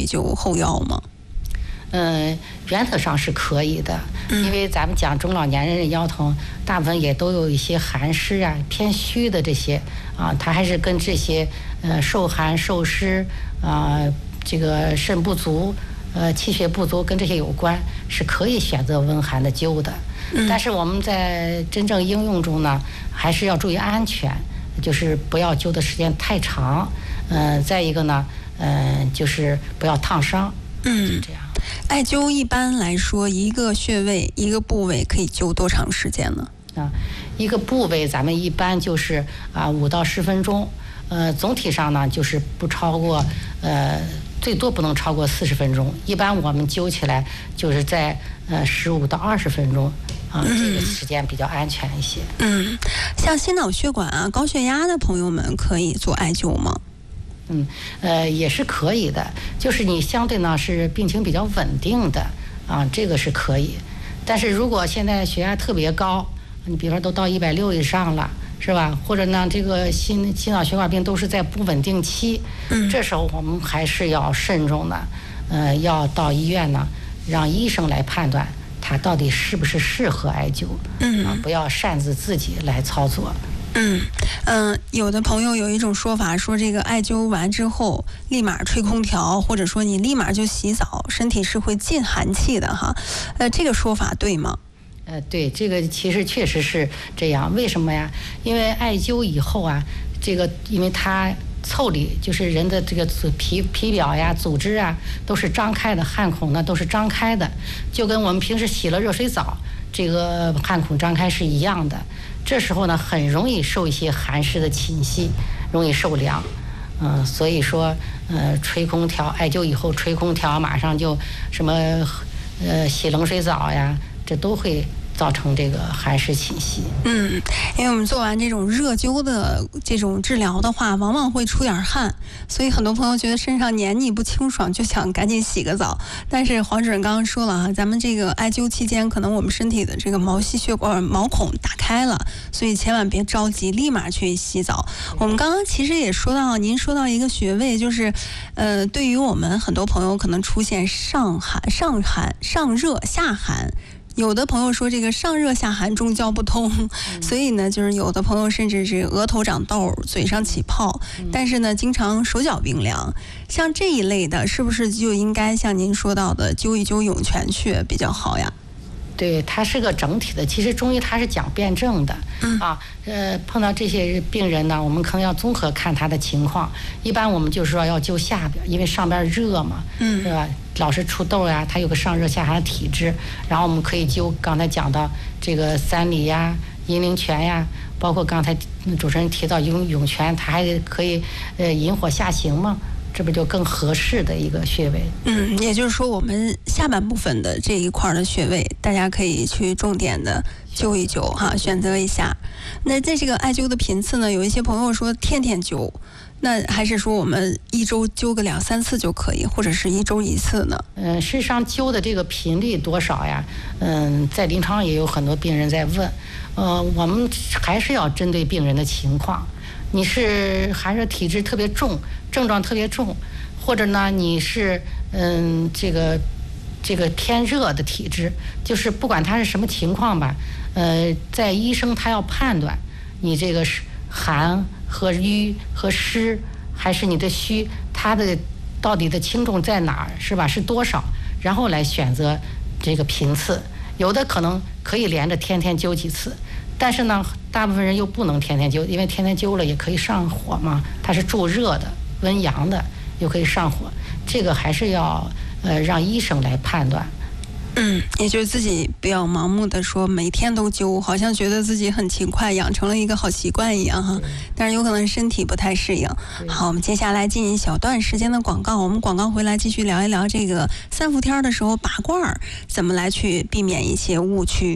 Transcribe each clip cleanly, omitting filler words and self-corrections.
以灸后腰吗？ 原则上是可以的，因为咱们讲中老年人的腰疼，大部分也都有一些寒湿啊、偏虚的这些啊，它还是跟这些受寒受湿啊、这个肾不足、气血不足跟这些有关，是可以选择温寒的灸的。但是我们在真正应用中呢，还是要注意安全，就是不要灸的时间太长，再一个呢，就是不要烫伤，就这样。 艾灸一般来说，一个穴位、一个部位可以灸多长时间呢？ 一个部位咱们一般就是5到10分钟，总体上呢就是不超过最多不能超过40分钟。一般我们灸起来就是在15到20分钟这个时间比较安全一些。 像心脑血管啊、高血压的朋友们可以做艾灸吗？ 也是可以的，就是你相对呢是病情比较稳定的这个是可以。但是如果现在血压特别高，你比如说都到160以上了，是吧？或者呢这个心脑血管病都是在不稳定期，这时候我们还是要慎重的，要到医院呢，让医生来判断他到底是不是适合艾灸，不要擅自自己来操作。 有的朋友有一种说法，说这个艾灸完之后立马吹空调，或者说你立马就洗澡，身体是会进寒气的哈。这个说法对吗？ 对，这个其实确实是这样。为什么呀？因为艾灸以后这个因为它腠理就是人的这个皮表呀、组织都是张开的，汗孔呢都是张开的，就跟我们平时洗了热水澡，这个汗孔张开是一样的。这时候呢，很容易受一些寒湿的侵袭，容易受凉。所以说，吹空调，艾灸以后吹空调，马上就什么洗冷水澡呀，这都会造成这个寒湿侵袭。 因为我们做完这种热灸的这种治疗的话，往往会出点汗，所以很多朋友觉得身上黏腻不清爽，就想赶紧洗个澡。但是黄主任刚刚说了咱们这个艾灸期间，可能我们身体的这个毛细血管毛孔打开了，所以千万别着急，立马去洗澡。我们刚刚其实也说到，您说到一个穴位，就是对于我们很多朋友可能出现上热下寒。有的朋友说这个上热下寒中焦不通，所以呢就是有的朋友甚至是额头长痘、嘴上起泡，但是呢经常手脚冰凉，像这一类的是不是就应该像您说到的灸一灸涌泉穴比较好呀？ 对，它是个整体的。其实中医它是讲辩证的碰到这些病人呢，我们可能要综合看他的情况。一般我们就是说要灸下边，因为上边热嘛，是吧？老是出痘他有个上热下寒的体质。然后我们可以灸刚才讲到这个三里阴陵泉包括刚才主持人提到涌泉，它还可以引火下行嘛。这不就更合适的一个穴位？ 也就是说我们下半部分的这一块的穴位，大家可以去重点的灸一灸哈，选择一下。那在这个艾灸的频次呢，有一些朋友说天天灸，那还是说我们一周灸个2-3次就可以，或者是一周1次呢？ 实际上灸的这个频率多少呀？在临床也有很多病人在问，我们还是要针对病人的情况。你是寒热体质特别重，症状特别重，或者呢你是这个偏热的体质，就是不管它是什么情况吧，在医生他要判断你这个是寒和瘀和湿，还是你的虚，它的到底的轻重在哪儿，是吧？是多少，然后来选择这个频次。有的可能可以连着天天灸几次，但是呢大部分人又不能天天灸，因为天天灸了也可以上火嘛，它是助热的、温阳的，又可以上火，这个还是要让医生来判断。 也就是自己不要盲目的说每天都灸，好像觉得自己很勤快，养成了一个好习惯一样哈。但是有可能身体不太适应。好，我们接下来进一小段时间的广告，我们广告回来继续聊一聊这个3伏天的时候拔罐怎么来去避免一些误区。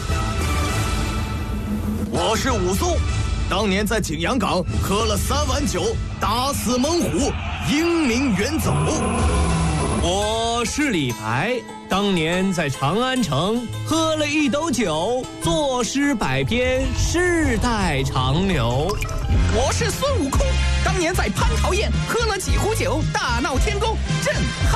我是武松，当年在景阳岗喝了3碗酒，打死猛虎，英名远走。 我是李白，当年在长安城喝了1斗酒，作诗百篇，世代长流。 我是孙悟空，当年在蟠桃宴喝了几壶酒，大闹天宫，震撼